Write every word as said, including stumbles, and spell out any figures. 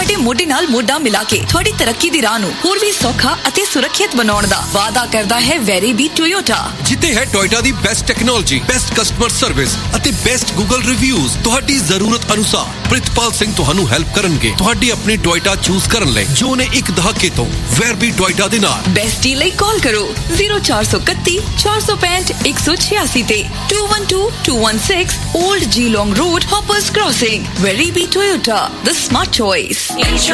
ਤੁਹਾਡੇ ਮੋਢੇ ਨਾਲ ਮੋਢਾ ਮਿਲਾ ਕੇ ਤੁਹਾਡੀ ਤਰੱਕੀ ਦੀ ਰਾਹ ਨੂੰ ਹੋਰ ਵੀ ਸੌਖਾ ਅਤੇ ਸੁਰੱਖਿਅਤ ਬਣਾਉਣ ਦਾ ਵਾਅਦਾ ਕਰਦਾ ਹੈ ਵੈਰੀਬੀ ਟੋਯੋਟਾ। ਜਿੱਤੇ ਹੈ ਟੋਯੋਟਾ ਦੀ best technology, best customer service ਅਤੇ ਬੈਸਟ ਗੂਗਲ ਰਿਵਿਊਜ਼। ਤੁਹਾਡੀ ਜ਼ਰੂਰਤ ਅਨੁਸਾਰ ਪ੍ਰਿਤਪਾਲ ਸਿੰਘ ਤੁਹਾਨੂੰ ਹੈਲਪ ਕਰਨਗੇ ਤੁਹਾਡੀ ਆਪਣੀ ਟੋਯੋਟਾ ਚੂਜ਼ ਕਰਨ ਲਈ, ਜੋ ਨੇ ਇੱਕ ਦਹਾਕੇ ਤੋਂ ਵੈਰਬੀ ਟੋਯੋਟਾ ਦੇ ਨਾਲ। ਬੈਸਟ ਡੀਲ ਲਈ ਕਾਲ ਕਰੋ ਜ਼ੀਰੋ ਚਾਰ ਸੌ ਇਕੱਤੀ ਚਾਰ ਸੌ ਪੈਂਹਠ ਇੱਕ ਸੌ ਛਿਆਸੀ ਤੇ two one two two one six Old Geelong Road, Hoppers Crossing. Weribi Toyota, the smart choice.